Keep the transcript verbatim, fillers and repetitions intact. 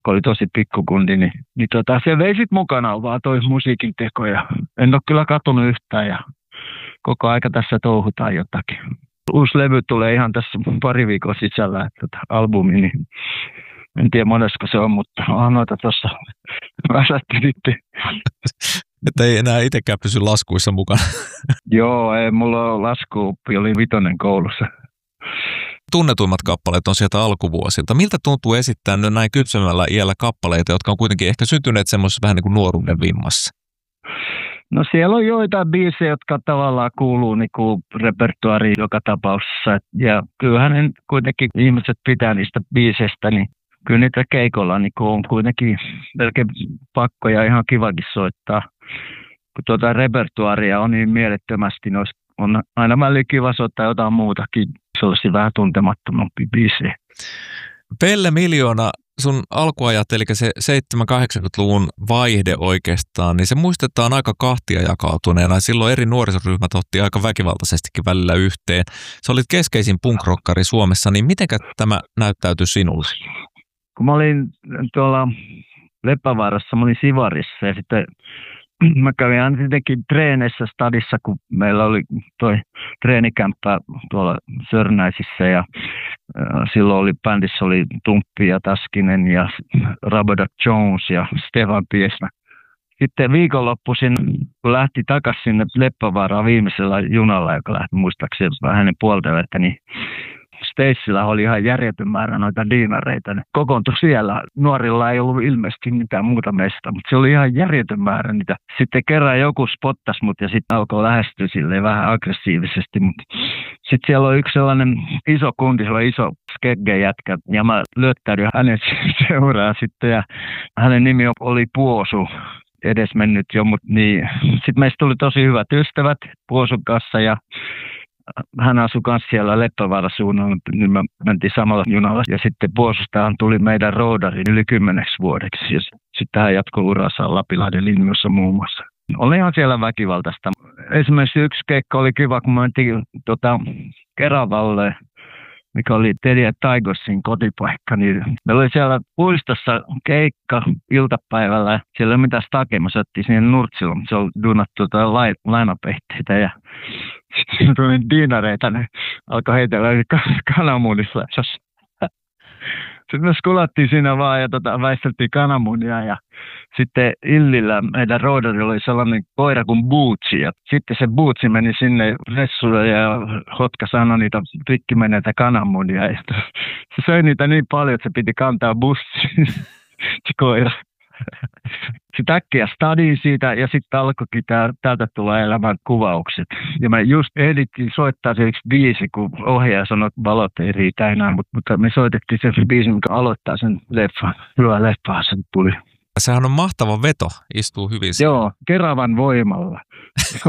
kun oli tosi pikkukundi, niin, niin tota, se vei sit mukanaan vaan toi musiikin teko ja en ole kyllä katunut yhtään ja koko aika tässä touhutaan jotakin. Uusi levy tulee ihan tässä pari viikon sisällä, että tota, albumi, niin en tiedä monesko se on, mutta onhan noita tuossa väsättelitte. Että ei enää itsekään pysy laskuissa mukana. Joo, ei, mulla on laskuoppi, oli vitonen koulussa. Tunnetuimmat kappaleet on sieltä alkuvuosilta. Miltä tuntuu esittää nyt näin kypsemällä iällä kappaleita, jotka on kuitenkin ehkä syntyneet semmoisessa vähän niin kuin nuoruuden vimmassa? No siellä on joitain biisejä, jotka tavallaan kuuluu niin kuin repertuaariin joka tapauksessa. Ja kyllähän ne kuitenkin ihmiset pitää niistä biiseistä, niin kyllä niitä keikolla niin on kuitenkin melkein pakko ja ihan kivakin soittaa. Kun tuota repertuaaria on niin mielettömästi, niin on aina välillä kiva soittaa jotain muutakin. Se olisi vähän tuntemattomampi biisejä. Pelle Miljoona, sun alkuajat, eli se seitsemänkymmentä-kahdeksankymmentäluvun vaihde oikeastaan, niin se muistetaan aika kahtia jakautuneena. Silloin eri nuorisoryhmät otti aika väkivaltaisestikin välillä yhteen. Sä olit keskeisin punkrokkari Suomessa, niin mitenkä tämä näyttäytyi sinulle? Kun mä olin tuolla Leppävaarassa, mä olin Sivarissa ja sitten mä kävin aina tietenkin treeneissä stadissa, kun meillä oli toi treenikämppä tuolla Sörnäisissä ja silloin oli bändissä oli Tumppi ja Taskinen ja Raboda Jones ja Stefan Piesnä. Sitten viikonloppuisin, kun lähti takaisin sinne Leppävaaraan viimeisellä junalla, joka lähti muistaakseni vähän hänen puolta, niin Stacella oli ihan järjetön määrä noita diinareita. Ne kokoontui siellä. Nuorilla ei ollut ilmeisesti mitään muuta meistä, mutta se oli ihan järjetön määrä niitä. Sitten kerran joku spottasi mut ja sitten alkoi lähestyä silleen vähän aggressiivisesti. Sitten siellä oli yksi sellainen iso kundi, se oli iso skegge-jätkä ja mä lyöttäydyin hänen seuraan sitten ja hänen nimi oli Puosu. Edes mennyt jo, mutta niin. Sitten meistä tuli tosi hyvät ystävät Puosun kanssa ja hän asui myös siellä Leppävaaran suunnalla, niin me mentiin samalla junalla. Ja sitten Puosustahan tuli meidän roodari yli kymmeneksi vuodeksi. Ja sitten hän jatkoi uransa Lapinlahden linjoissa muun muassa. Olihan siellä väkivaltaista. Esimerkiksi yksi keikka oli kiva, kun me mentiin tota, Keravalle, mikä oli Teddy Tigersin kotipaikka. Niin meillä oli siellä puistossa keikka iltapäivällä. Siellä ei ole mitään takia. Me söttiin siihen Nurtsilla, mutta se oli duunattu tota lainapehteitä ja sitten tuli diinareita, ne alkoi heitellä kananmunissa. Sitten me skulattiin siinä vaan ja tota, väisteltiin kananmunia ja sitten Illillä meidän roodari oli sellainen koira kuin Bootsi. Ja sitten se Bootsi meni sinne ressulle ja hotka sanoi niitä rikki meneitä kananmunia. Ja se söi niitä niin paljon, että se piti kantaa bussiin, se koira. Sitten äkkiä stadiin siitä ja sitten alkoikin tää, täältä tulee elämän kuvaukset. Ja me just ehdittiin soittaa se yksi biisi, kun ohjaaja sanoi, että valot ei riitä enää, mutta, mutta me soitettiin se biisi, mikä aloittaa sen leffan. Hyvä leffaa sen tuli. Sehän on mahtava veto, istuu hyvin. Joo, Keravan voimalla.